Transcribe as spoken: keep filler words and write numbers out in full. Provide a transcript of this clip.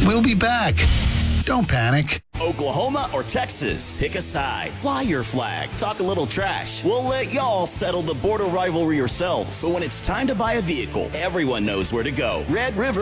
We'll be back. Don't panic. Oklahoma or Texas? Pick a side. Fly your flag. Talk a little trash. We'll let y'all settle the border rivalry yourselves. But when it's time to buy a vehicle, everyone knows where to go. Red River